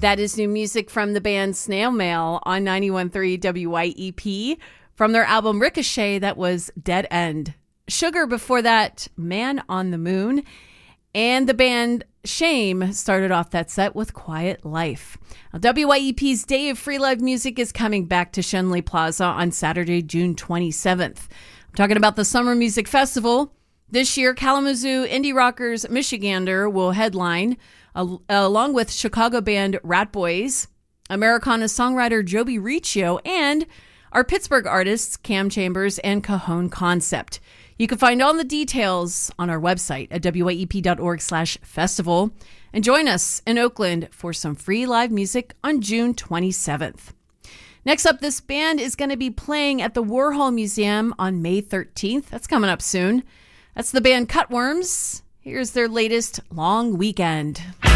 That is new music from the band Snail Mail on 91.3 WYEP. From their album Ricochet, that was Dead End. Sugar before that, Man on the Moon. And the band Shame started off that set with Quiet Life. Now, WYEP's Day of Free Live Music is coming back to Schenley Plaza on Saturday, June 27th. I'm talking about the Summer Music Festival. This year, Kalamazoo indie rockers Michigander will headline, along with Chicago band Rat Boys, Americana songwriter Joby Riccio, and our Pittsburgh artists Cam Chambers and Cajon Concept. You can find all the details on our website at wyep.org/festival. And join us in Oakland for some free live music on June 27th. Next up, this band is going to be playing at the Warhol Museum on May 13th. That's coming up soon. That's the band Cutworms. Here's their latest Long Weekend.